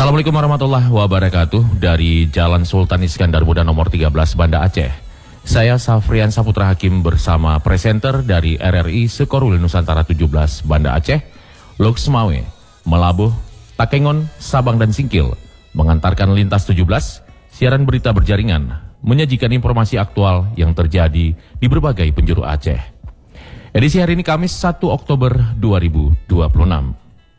Assalamualaikum warahmatullahi wabarakatuh. Dari Jalan Sultan Iskandar Muda nomor 13 Banda Aceh. Saya Safrian Saputra Hakim bersama presenter dari RRI Sekorul Nusantara 17 Banda Aceh, Loksmawe, Melabuh, Takengon, Sabang dan Singkil mengantarkan lintas 17 siaran berita berjaringan, menyajikan informasi aktual yang terjadi di berbagai penjuru Aceh. Edisi hari ini Kamis 1 Oktober 2026.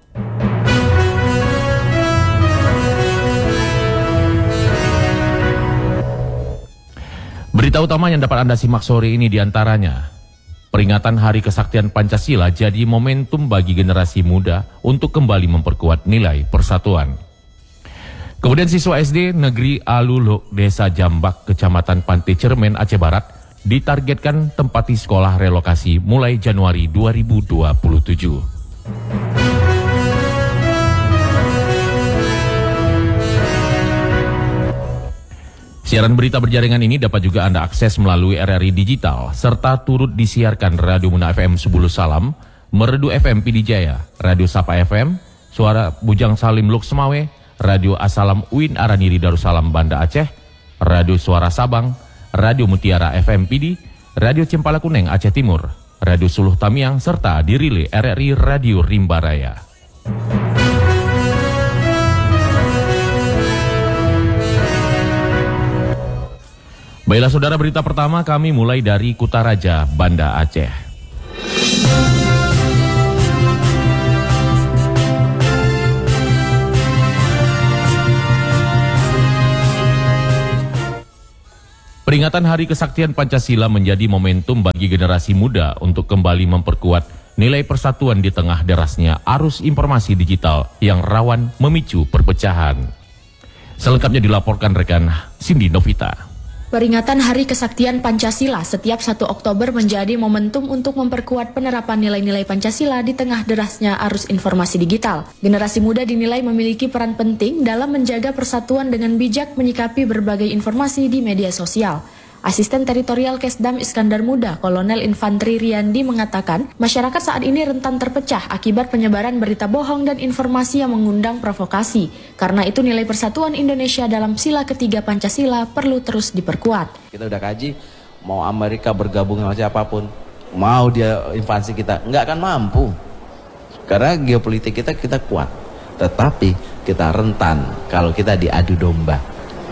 Berita utama yang dapat Anda simak sore ini diantaranya: peringatan Hari Kesaktian Pancasila jadi momentum bagi generasi muda untuk kembali memperkuat nilai persatuan. Kemudian siswa SD Negeri Aluluk, Desa Jambak, Kecamatan Pantai Cermen, Aceh Barat, ditargetkan tempati sekolah relokasi mulai Januari 2027. Siaran berita berjaringan ini dapat juga Anda akses melalui RRI Digital, serta turut disiarkan Radio Muna FM Subulu Salam, Merdu FM Pidijaya, Radio Sapa FM, Suara Bujang Salim Loksmawe, Radio Asalam Uin Araniri Darussalam Banda Aceh, Radio Suara Sabang, Radio Mutiara FM Pidi, Radio Cempala Kuneng Aceh Timur, Radio Suluh Tamiang, serta dirile RRI Radio Rimba Raya. Baiklah saudara, berita pertama kami mulai dari Kutaraja, Banda Aceh. Peringatan Hari Kesaktian Pancasila menjadi momentum bagi generasi muda untuk kembali memperkuat nilai persatuan di tengah derasnya arus informasi digital yang rawan memicu perpecahan. Selengkapnya dilaporkan rekan Cindy Novita. Peringatan Hari Kesaktian Pancasila setiap 1 Oktober menjadi momentum untuk memperkuat penerapan nilai-nilai Pancasila di tengah derasnya arus informasi digital. Generasi muda dinilai memiliki peran penting dalam menjaga persatuan dengan bijak menyikapi berbagai informasi di media sosial. Asisten Teritorial Kesdam Iskandar Muda, Kolonel Infanteri Riyandi mengatakan, masyarakat saat ini rentan terpecah akibat penyebaran berita bohong dan informasi yang mengundang provokasi. Karena itu nilai persatuan Indonesia dalam sila ketiga Pancasila perlu terus diperkuat. Kita udah kaji, mau Amerika bergabung sama siapapun, mau dia invasi kita, nggak akan mampu. Karena geopolitik kita kuat, tetapi kita rentan kalau kita diadu domba.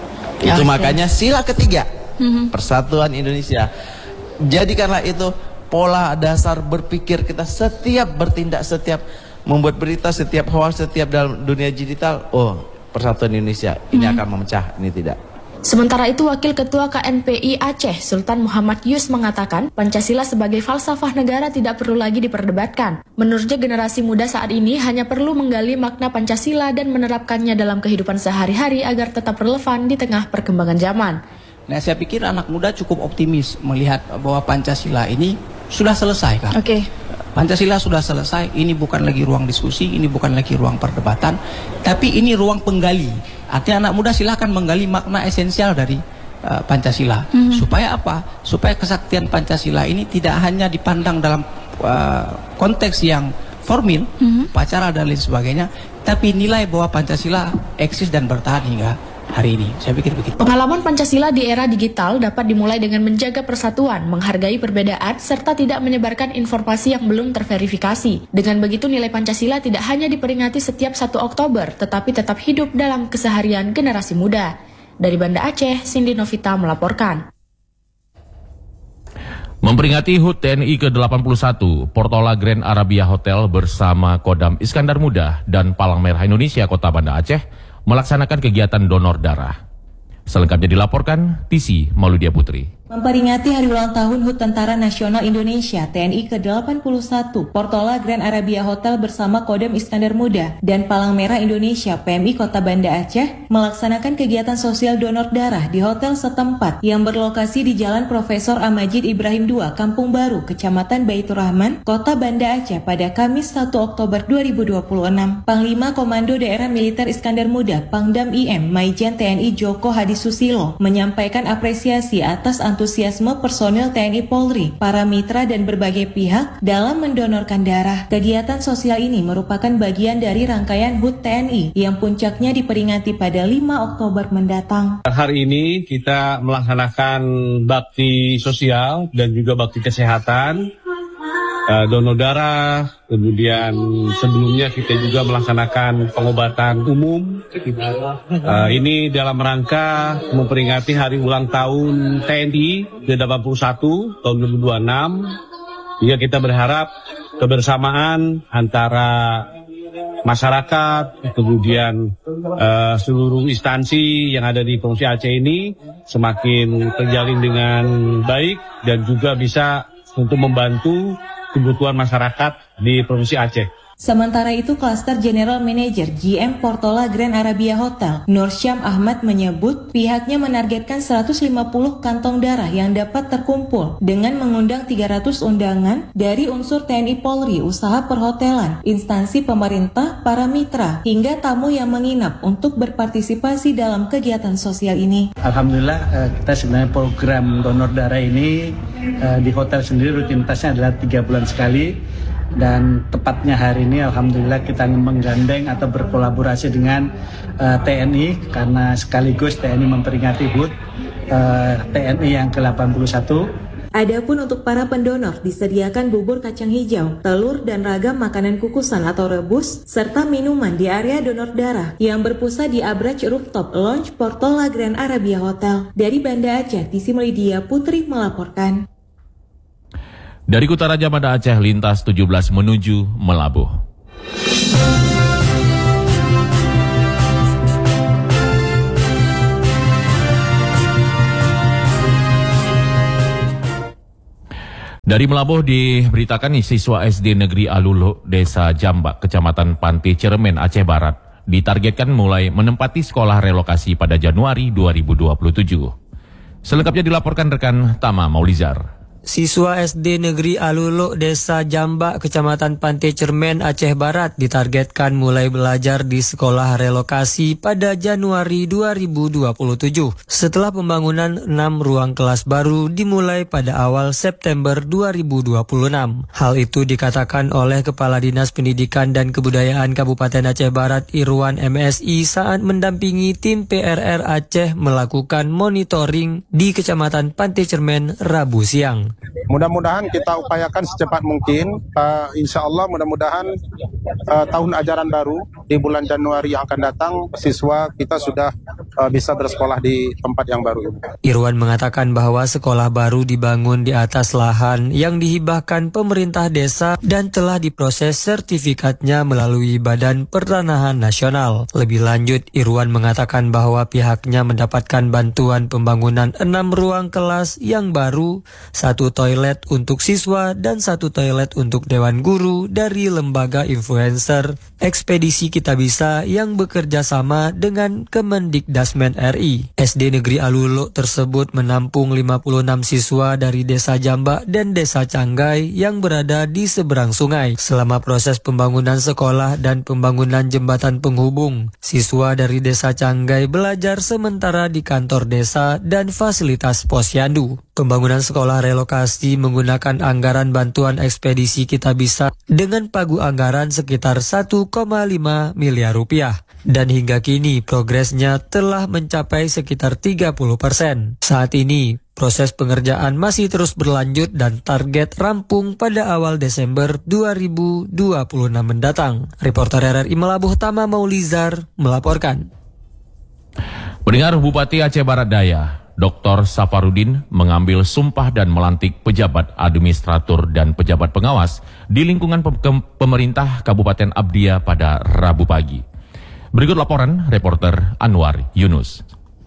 Itu makanya sila ketiga. Persatuan Indonesia. Jadikanlah itu pola dasar berpikir kita setiap bertindak, setiap membuat berita, setiap hoax, setiap dalam dunia digital. Oh, persatuan Indonesia ini akan memecah, ini tidak. Sementara itu, Wakil Ketua KNPI Aceh, Sultan Muhammad Yus mengatakan, Pancasila sebagai falsafah negara tidak perlu lagi diperdebatkan. Menurutnya, generasi muda saat ini hanya perlu menggali makna Pancasila dan menerapkannya dalam kehidupan sehari-hari agar tetap relevan di tengah perkembangan zaman. Nah, saya pikir anak muda cukup optimis melihat bahwa Pancasila ini sudah selesai kan. Pancasila sudah selesai, ini bukan lagi ruang diskusi, ini bukan lagi ruang perdebatan, tapi ini ruang penggali. Artinya anak muda silakan menggali makna esensial dari Pancasila. Supaya apa? Supaya kesaktian Pancasila ini tidak hanya dipandang dalam konteks yang formal, upacara dan lain sebagainya, tapi nilai bahwa Pancasila eksis dan bertahan hingga hari ini. Saya pikir begitu. Pengalaman Pancasila di era digital dapat dimulai dengan menjaga persatuan, menghargai perbedaan, serta tidak menyebarkan informasi yang belum terverifikasi. Dengan begitu, nilai Pancasila tidak hanya diperingati setiap 1 Oktober, tetapi tetap hidup dalam keseharian generasi muda. Dari Banda Aceh, Cindy Novita melaporkan. Memperingati HUT TNI ke-81, Portola Grand Arabia Hotel bersama Kodam Iskandar Muda dan Palang Merah Indonesia Kota Banda Aceh melaksanakan kegiatan donor darah. Selengkapnya dilaporkan TC Mauludia Putri. Memperingati Hari Ulang Tahun HUT Tentara Nasional Indonesia TNI ke-81, Portola Grand Arabia Hotel bersama Kodam Iskandar Muda dan Palang Merah Indonesia PMI Kota Banda Aceh melaksanakan kegiatan sosial donor darah di hotel setempat yang berlokasi di Jalan Profesor Amajid Ibrahim II, Kampung Baru, Kecamatan Baitur Rahman, Kota Banda Aceh pada Kamis 1 Oktober 2026. Panglima Komando Daerah Militer Iskandar Muda, Pangdam IM Maijen TNI Joko Hadi Susilo menyampaikan apresiasi atas antusiasme antusiasme personil TNI Polri, para mitra dan berbagai pihak dalam mendonorkan darah. Kegiatan sosial ini merupakan bagian dari rangkaian HUT TNI yang puncaknya diperingati pada 5 Oktober mendatang. Hari ini kita melaksanakan bakti sosial dan juga bakti kesehatan, donor darah, kemudian sebelumnya kita juga melaksanakan pengobatan umum. Ini dalam rangka memperingati hari ulang tahun TNI ke-81 tahun 2026. Ya, kita berharap kebersamaan antara masyarakat, kemudian seluruh instansi yang ada di Provinsi Aceh ini semakin terjalin dengan baik dan juga bisa untuk membantu kebutuhan masyarakat di Provinsi Aceh. Sementara itu, Klaster General Manager GM Portola Grand Arabia Hotel, Nur Syam Ahmad menyebut pihaknya menargetkan 150 kantong darah yang dapat terkumpul dengan mengundang 300 undangan dari unsur TNI Polri, usaha perhotelan, instansi pemerintah, para mitra, hingga tamu yang menginap untuk berpartisipasi dalam kegiatan sosial ini. Alhamdulillah kita sebenarnya program donor darah ini di hotel sendiri rutinitasnya adalah 3 bulan sekali. Dan tepatnya hari ini alhamdulillah kita menggandeng atau berkolaborasi dengan TNI karena sekaligus TNI memperingati HUT TNI yang ke-81. Adapun untuk para pendonor disediakan bubur kacang hijau, telur dan ragam makanan kukusan atau rebus serta minuman di area donor darah yang berpusat di Abraj Rooftop Lounge Portola Grand Arabia Hotel. Dari Banda Aceh, Tisi Melidia Putri melaporkan. Dari Kutaraja Banda Aceh, lintas 17 menuju Melabuh. Dari Melabuh diberitakan siswa SD Negeri Alulo, Desa Jambak, Kecamatan Pantai Cermen, Aceh Barat, ditargetkan mulai menempati sekolah relokasi pada Januari 2027. Selengkapnya dilaporkan rekan Tama Maulizar. Siswa SD Negeri Alulo, Desa Jambak, Kecamatan Pantai Cermen, Aceh Barat ditargetkan mulai belajar di sekolah relokasi pada Januari 2027 setelah pembangunan 6 ruang kelas baru dimulai pada awal September 2026. Hal itu dikatakan oleh Kepala Dinas Pendidikan dan Kebudayaan Kabupaten Aceh Barat Irwan MSI saat mendampingi tim PRR Aceh melakukan monitoring di Kecamatan Pantai Cermen Rabu siang. Mudah-mudahan kita upayakan secepat mungkin, insya Allah mudah-mudahan tahun ajaran baru di bulan Januari yang akan datang, siswa kita sudah bisa bersekolah di tempat yang baru. Irwan mengatakan bahwa sekolah baru dibangun di atas lahan yang dihibahkan pemerintah desa dan telah diproses sertifikatnya melalui Badan Pertanahan Nasional. Lebih lanjut, Irwan mengatakan bahwa pihaknya mendapatkan bantuan pembangunan 6 ruang kelas yang baru, 1 toilet untuk siswa dan 1 toilet untuk dewan guru dari lembaga influencer Ekspedisi Kitabisa yang bekerja sama dengan Kemendikdasmen RI. SD Negeri Alulo tersebut menampung 56 siswa dari Desa Jambak dan Desa Canggai yang berada di seberang sungai. Selama proses pembangunan sekolah dan pembangunan jembatan penghubung, siswa dari Desa Canggai belajar sementara di kantor desa dan fasilitas posyandu. Pembangunan sekolah relokasi menggunakan anggaran bantuan Ekspedisi Kitabisa dengan pagu anggaran sekitar 1,5 miliar rupiah. Dan hingga kini progresnya telah mencapai sekitar 30%. Saat ini proses pengerjaan masih terus berlanjut dan target rampung pada awal Desember 2026 mendatang. Reporter RRI Melabuh Tama Maulizar melaporkan. Pendengar, Bupati Aceh Barat Daya Dr. Safarudin mengambil sumpah dan melantik pejabat administratur dan pejabat pengawas di lingkungan pemerintah Kabupaten Abdia pada Rabu pagi. Berikut laporan reporter Anwar Yunus.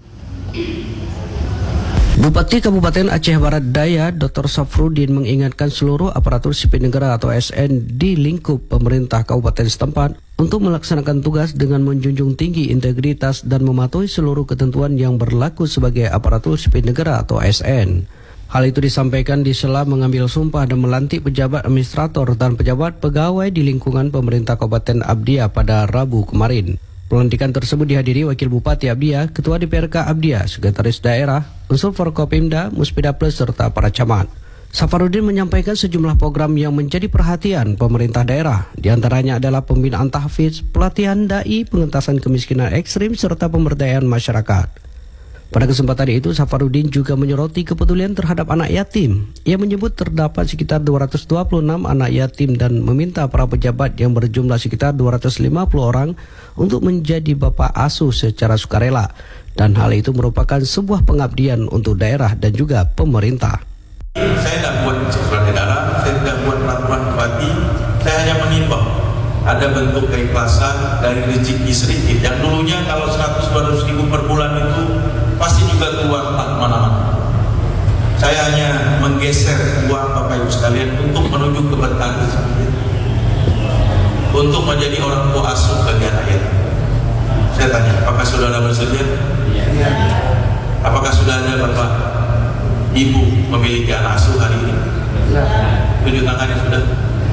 Bupati Kabupaten Aceh Barat Daya Dr. Safarudin mengingatkan seluruh aparatur sipil negara atau ASN di lingkup pemerintah kabupaten setempat untuk melaksanakan tugas dengan menjunjung tinggi integritas dan mematuhi seluruh ketentuan yang berlaku sebagai aparatur sipil negara atau ASN. Hal itu disampaikan di sela mengambil sumpah dan melantik pejabat administrator dan pejabat pegawai di lingkungan pemerintah Kabupaten Abdia pada Rabu kemarin. Pelantikan tersebut dihadiri Wakil Bupati Abdia, Ketua DPRK Abdia, Sekretaris Daerah, unsur Forkopimda, Muspida Plus, serta para camat. Safarudin menyampaikan sejumlah program yang menjadi perhatian pemerintah daerah. Di antaranya adalah pembinaan tahfiz, pelatihan dai, pengentasan kemiskinan ekstrim, serta pemberdayaan masyarakat. Pada kesempatan itu, Safarudin juga menyoroti kepedulian terhadap anak yatim. Ia menyebut terdapat sekitar 226 anak yatim dan meminta para pejabat yang berjumlah sekitar 250 orang untuk menjadi bapak asuh secara sukarela. Dan hal itu merupakan sebuah pengabdian untuk daerah dan juga pemerintah. Saya tidak buat surat edaran, saya tidak buat peraturan bupati, saya hanya mengimbau ada bentuk keikhlasan dari rezeki sedikit. Yang dulunya kalau 100-200 ribu per bulan itu pasti juga keluar tak mana-mana. Saya hanya menggeser uang Bapak Ibu sekalian untuk menuju keberkahan sedikit, untuk menjadi orang tua asuh bagi anak yatim. Saya tanya, apakah saudara bersedia? Ya. Apakah sudah ada Bapak Ibu memiliki anak asuh hari ini? Tunjuk tangannya sudah.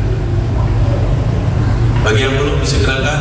Bagi yang belum disegerakan,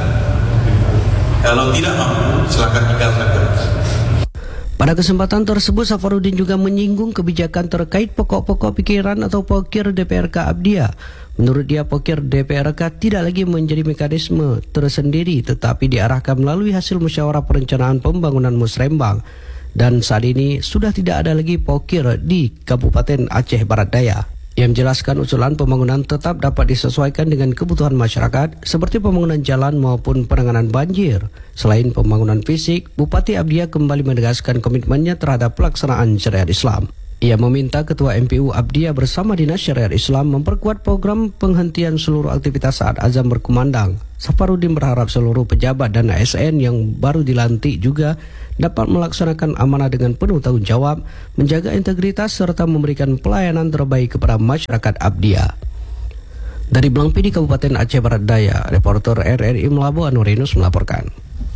kalau tidak mampu silakan tinggalkan. Pada kesempatan tersebut, Safarudin juga menyinggung kebijakan terkait pokok-pokok pikiran atau pokir DPRK Abdia. Menurut dia, pokir DPRK tidak lagi menjadi mekanisme tersendiri, tetapi diarahkan melalui hasil musyawarah perencanaan pembangunan Musrembang. Dan saat ini sudah tidak ada lagi pokir di Kabupaten Aceh Barat Daya. Ia menjelaskan usulan pembangunan tetap dapat disesuaikan dengan kebutuhan masyarakat seperti pembangunan jalan maupun penanganan banjir. Selain pembangunan fisik, Bupati Abdia kembali menegaskan komitmennya terhadap pelaksanaan syariat Islam. Ia meminta Ketua MPU Abdia bersama Dinas Syariat Islam memperkuat program penghentian seluruh aktivitas saat azan berkumandang. Safarudin berharap seluruh pejabat dan ASN yang baru dilantik juga dapat melaksanakan amanah dengan penuh tanggung jawab, menjaga integritas serta memberikan pelayanan terbaik kepada masyarakat Abdia. Dari Blangpidi, Kabupaten Aceh Barat Daya, reporter RRI Melabu Anurinus melaporkan.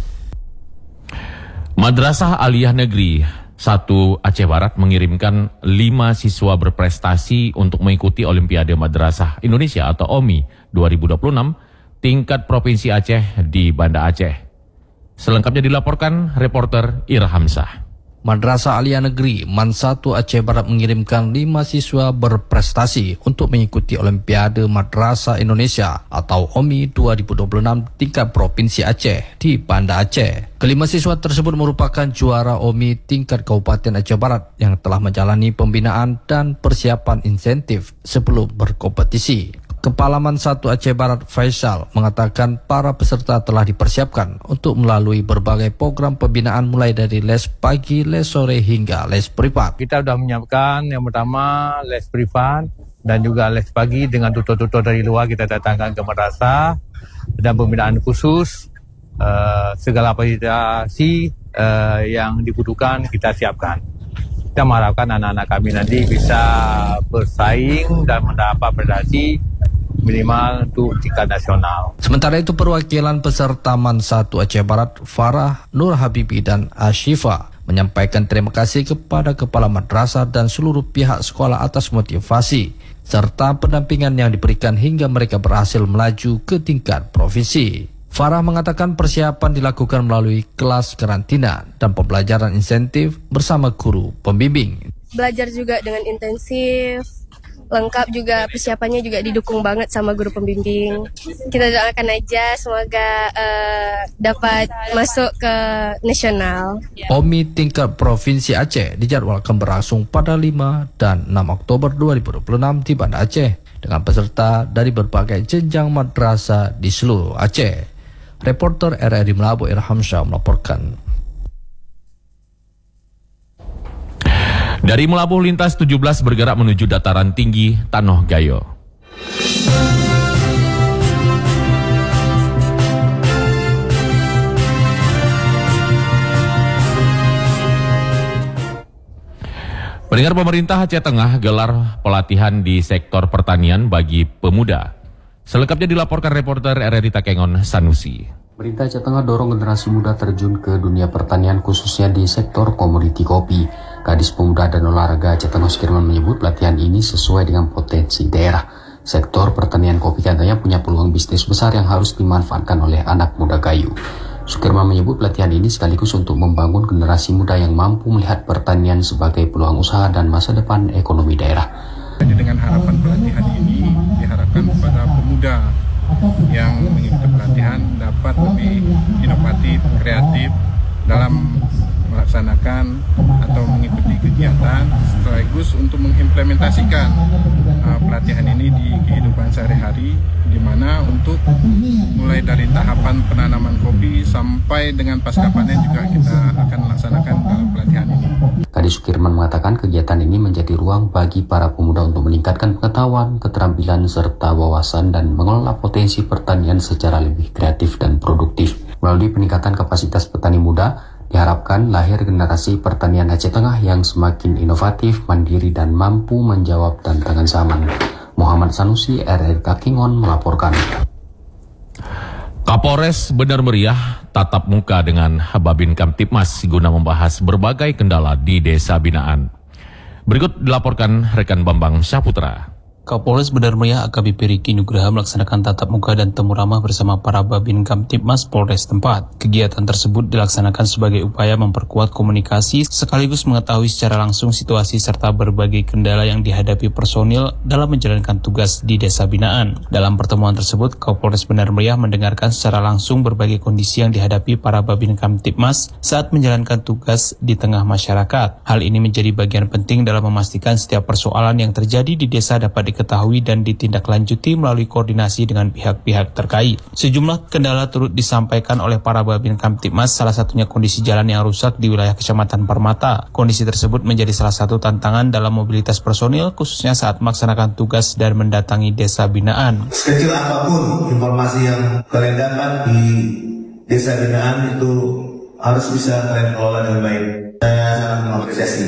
Madrasah Aliyah Negeri 1 Aceh Barat mengirimkan 5 siswa berprestasi untuk mengikuti Olimpiade Madrasah Indonesia atau OMI 2026 tingkat Provinsi Aceh di Banda Aceh. Selengkapnya dilaporkan reporter Ira Hamzah. Madrasah Aliyah Negeri MAN 1 Aceh Barat mengirimkan 5 siswa berprestasi untuk mengikuti Olimpiade Madrasah Indonesia atau OMI 2026 tingkat Provinsi Aceh di Banda Aceh. Kelima siswa tersebut merupakan juara OMI tingkat Kabupaten Aceh Barat yang telah menjalani pembinaan dan persiapan insentif sebelum berkompetisi. Kepala MAN 1 Aceh Barat Faisal mengatakan para peserta telah dipersiapkan untuk melalui berbagai program pembinaan mulai dari les pagi, les sore hingga les privat. Kita sudah menyiapkan yang pertama les privat dan juga les pagi dengan tutor-tutor dari luar kita datangkan ke madrasah dan pembinaan khusus, segala fasilitasi yang dibutuhkan kita siapkan. Kita mengharapkan anak-anak kami nanti bisa bersaing dan mendapat prestasi minimal untuk tingkat nasional. Sementara itu perwakilan peserta MAN 1 Aceh Barat Farah, Nur Habibi dan Ashifa menyampaikan terima kasih kepada kepala madrasah dan seluruh pihak sekolah atas motivasi serta pendampingan yang diberikan hingga mereka berhasil melaju ke tingkat provinsi. Farah mengatakan persiapan dilakukan melalui kelas karantina dan pembelajaran insentif bersama guru pembimbing. Belajar juga dengan intensif, lengkap juga persiapannya juga didukung banget sama guru pembimbing. Kita doakan aja semoga dapat masuk ke nasional. OMI tingkat Provinsi Aceh dijadwalkan berlangsung pada 5 dan 6 Oktober 2026 di Banda Aceh dengan peserta dari berbagai jenjang madrasah di seluruh Aceh. Reporter RRI Melabu Irham Syah melaporkan. Dari Melabuh lintas 17 bergerak menuju dataran tinggi Tanoh Gayo. Pendengar, pemerintah Aceh Tengah gelar pelatihan di sektor pertanian bagi pemuda. Selengkapnya dilaporkan reporter RRI Takengon Sanusi. Pemerintah Aceh Tengah dorong generasi muda terjun ke dunia pertanian khususnya di sektor komoditi kopi. Kadis Pemuda dan Olahraga Aceh Tengah Sukirman menyebut pelatihan ini sesuai dengan potensi daerah. Sektor pertanian kopi katanya punya peluang bisnis besar yang harus dimanfaatkan oleh anak muda Gayo. Sukirman menyebut pelatihan ini sekaligus untuk membangun generasi muda yang mampu melihat pertanian sebagai peluang usaha dan masa depan ekonomi daerah. Jadi dengan harapan pelatihan ini diharapkan kepada pemuda yang mengikuti pelatihan dapat lebih inovatif, kreatif dalam melaksanakan atau mengikuti kegiatan sekaligus untuk mengimplementasikan pelatihan ini di kehidupan sehari-hari, di mana untuk mulai dari tahapan penanaman kopi sampai dengan pasca panen juga kita akan melaksanakan dalam pelatihan ini. Kadis Sukirman mengatakan kegiatan ini menjadi ruang bagi para pemuda untuk meningkatkan pengetahuan, keterampilan, serta wawasan dan mengelola potensi pertanian secara lebih kreatif dan produktif. Melalui peningkatan kapasitas petani muda, diharapkan lahir generasi pertanian Aceh Tengah yang semakin inovatif, mandiri, dan mampu menjawab tantangan zaman. Muhammad Sanusi, RRI Takengon melaporkan. Kapolres Benar Meriah tatap muka dengan Babin Kamtibmas guna membahas berbagai kendala di Desa Binaan. Berikut dilaporkan rekan Bambang Syaputra. Kapolres Benar Meriah AKBP Riki Nugraha melaksanakan tatap muka dan temu ramah bersama para Babin Kamtibmas Polres tempat. Kegiatan tersebut dilaksanakan sebagai upaya memperkuat komunikasi sekaligus mengetahui secara langsung situasi serta berbagai kendala yang dihadapi personil dalam menjalankan tugas di Desa Binaan. Dalam pertemuan tersebut, Kapolres Benar Meriah mendengarkan secara langsung berbagai kondisi yang dihadapi para Babin Kamtibmas saat menjalankan tugas di tengah masyarakat. Hal ini menjadi bagian penting dalam memastikan setiap persoalan yang terjadi di desa dapat diketahui dan ditindaklanjuti melalui koordinasi dengan pihak-pihak terkait. Sejumlah kendala turut disampaikan oleh para Babin Kamtibmas, salah satunya kondisi jalan yang rusak di wilayah Kecamatan Permata. Kondisi tersebut menjadi salah satu tantangan dalam mobilitas personil, khususnya saat melaksanakan tugas dan mendatangi Desa Binaan. Sekecil apapun informasi yang kalian dapat di Desa Binaan itu harus bisa kalian kelola dengan baik. Saya sangat mengapresiasi.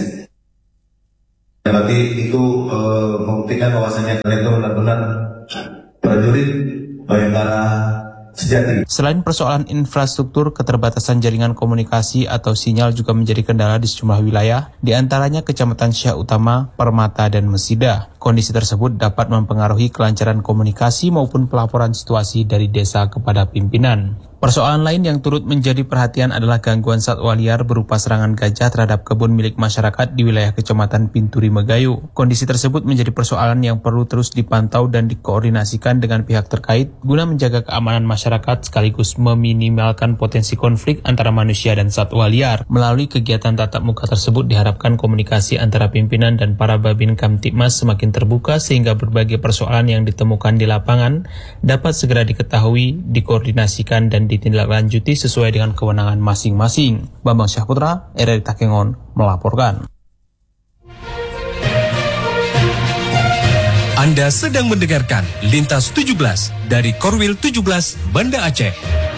Berarti itu membuktikan bahwasannya kalian itu benar-benar prajurit Bayangkara sejati. Selain persoalan infrastruktur, keterbatasan jaringan komunikasi atau sinyal juga menjadi kendala di sejumlah wilayah, di antaranya Kecamatan Syah Utama, Permata, dan Mesida. Kondisi tersebut dapat mempengaruhi kelancaran komunikasi maupun pelaporan situasi dari desa kepada pimpinan. Persoalan lain yang turut menjadi perhatian adalah gangguan satwa liar berupa serangan gajah terhadap kebun milik masyarakat di wilayah Kecamatan Pinturi Megayu. Kondisi tersebut menjadi persoalan yang perlu terus dipantau dan dikoordinasikan dengan pihak terkait guna menjaga keamanan masyarakat sekaligus meminimalkan potensi konflik antara manusia dan satwa liar. Melalui kegiatan tatap muka tersebut diharapkan komunikasi antara pimpinan dan para Babin Kamtibmas semakin terbuka sehingga berbagai persoalan yang ditemukan di lapangan dapat segera diketahui, dikoordinasikan, dan ditindaklanjuti sesuai dengan kewenangan masing-masing. Bambang Syahputra, RRI Takengon melaporkan. Anda sedang mendengarkan Lintas 17 dari Korwil 17 Banda Aceh.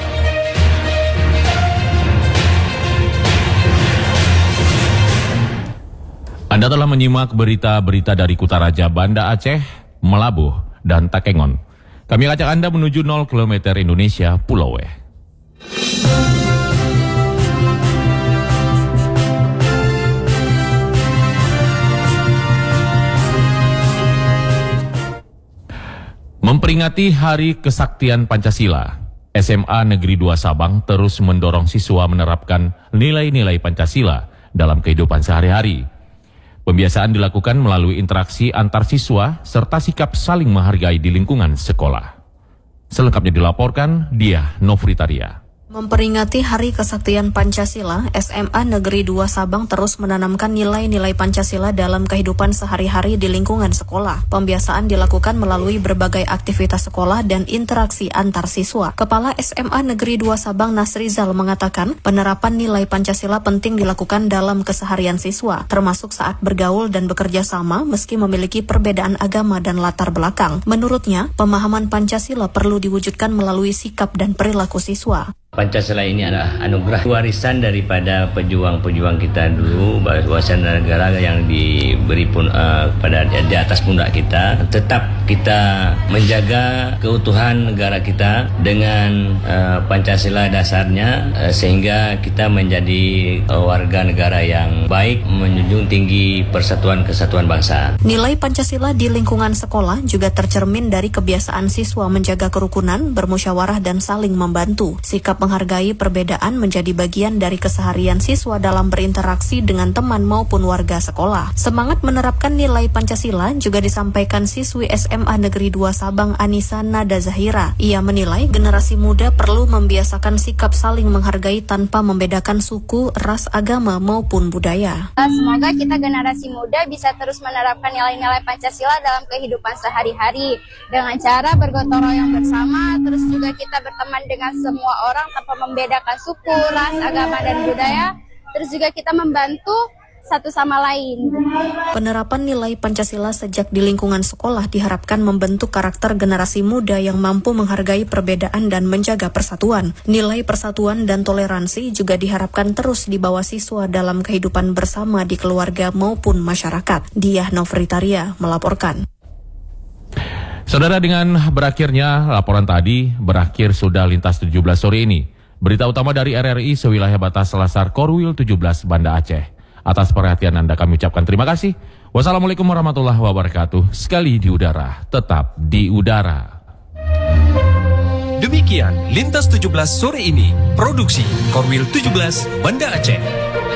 Anda telah menyimak berita-berita dari Kutaraja, Banda Aceh, Melabuh, dan Takengon. Kami ajak Anda menuju 0 km Indonesia, Pulau W. Memperingati Hari Kesaktian Pancasila, SMA Negeri 2 Sabang terus mendorong siswa menerapkan nilai-nilai Pancasila dalam kehidupan sehari-hari. Pembiasaan dilakukan melalui interaksi antar siswa serta sikap saling menghargai di lingkungan sekolah. Selengkapnya dilaporkan Diah Novritaria. Memperingati Hari Kesaktian Pancasila, SMA Negeri 2 Sabang terus menanamkan nilai-nilai Pancasila dalam kehidupan sehari-hari di lingkungan sekolah. Pembiasaan dilakukan melalui berbagai aktivitas sekolah dan interaksi antar siswa. Kepala SMA Negeri 2 Sabang Nasrizal mengatakan, penerapan nilai Pancasila penting dilakukan dalam keseharian siswa, termasuk saat bergaul dan bekerja sama meski memiliki perbedaan agama dan latar belakang. Menurutnya, pemahaman Pancasila perlu diwujudkan melalui sikap dan perilaku siswa. Pancasila ini adalah anugerah warisan daripada pejuang-pejuang kita dulu, warisan negara yang diberi pada di atas pundak kita. Tetap kita menjaga keutuhan negara kita dengan Pancasila dasarnya, sehingga kita menjadi warga negara yang baik, menjunjung tinggi persatuan kesatuan bangsa. Nilai Pancasila di lingkungan sekolah juga tercermin dari kebiasaan siswa menjaga kerukunan, bermusyawarah dan saling membantu. Sikap menghargai perbedaan menjadi bagian dari keseharian siswa dalam berinteraksi dengan teman maupun warga sekolah. Semangat menerapkan nilai Pancasila juga disampaikan siswi SMA Negeri 2 Sabang Anissa Nada Zahira. Ia menilai generasi muda perlu membiasakan sikap saling menghargai tanpa membedakan suku, ras, agama maupun budaya. Semoga kita generasi muda bisa terus menerapkan nilai-nilai Pancasila dalam kehidupan sehari-hari dengan cara bergotong royong bersama, terus juga kita berteman dengan semua orang tanpa membedakan suku, ras, agama, dan budaya, terus juga kita membantu satu sama lain. Penerapan nilai Pancasila sejak di lingkungan sekolah diharapkan membentuk karakter generasi muda yang mampu menghargai perbedaan dan menjaga persatuan. Nilai persatuan dan toleransi juga diharapkan terus dibawa siswa dalam kehidupan bersama di keluarga maupun masyarakat. Diah Novritaria melaporkan. Saudara, dengan berakhirnya laporan tadi, berakhir sudah Lintas 17 sore ini. Berita utama dari RRI sewilayah batas Selasar Korwil 17 Banda Aceh. Atas perhatian Anda kami ucapkan terima kasih. Wassalamualaikum warahmatullahi wabarakatuh. Sekali di udara, tetap di udara. Demikian Lintas 17 sore ini. Produksi Korwil 17 Banda Aceh.